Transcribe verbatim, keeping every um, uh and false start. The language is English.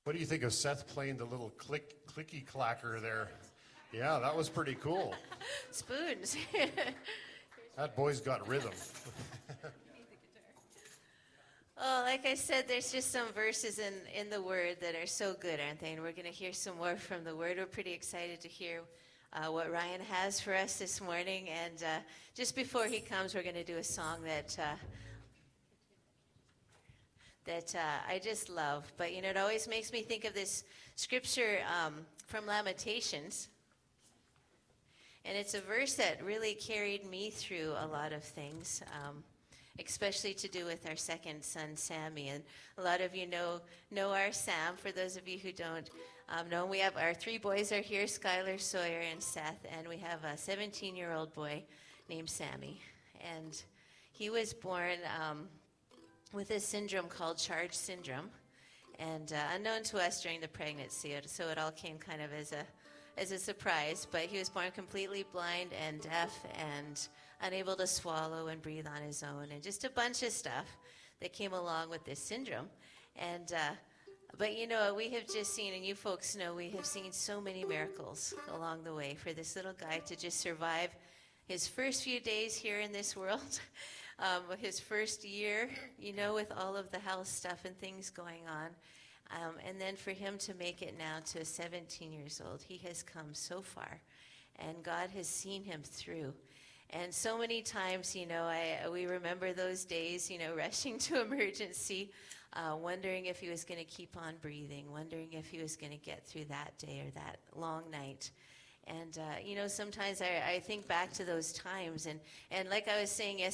What do you think of Seth playing the little click clicky clacker there? Yeah, that was pretty cool. Spoons. That boy's got rhythm. Oh, like I said, there's just some verses in, in the Word that are so good, aren't they? And we're going to hear some more from the Word. We're pretty excited to hear uh, what Ryan has for us this morning. And uh, just before he comes, we're going to do a song that uh, that uh, I just love. But, you know, it always makes me think of this scripture um, from Lamentations. And it's a verse that really carried me through a lot of things. Um, especially to do with our second son, Sammy. And a lot of you know know our Sam. For those of you who don't um, know, we have our three boys are here, Skylar, Sawyer, and Seth. And we have a seventeen-year-old boy named Sammy. And he was born um, with a syndrome called Charge syndrome. And uh, unknown to us during the pregnancy, so it all came kind of as a as a surprise. But he was born completely blind and deaf and unable to swallow and breathe on his own, and just a bunch of stuff that came along with this syndrome. And uh, but you know, we have just seen, and you folks know, we have seen so many miracles along the way for this little guy to just survive his first few days here in this world, um, his first year, you know, with all of the health stuff and things going on. Um, and then for him to make it now to seventeen years old, he has come so far, and God has seen him through. And so many times, you know, I we remember those days, you know, rushing to emergency, uh, wondering if he was going to keep on breathing, wondering if he was going to get through that day or that long night. And, uh, you know, sometimes I, I think back to those times. And, and like I was saying yesterday,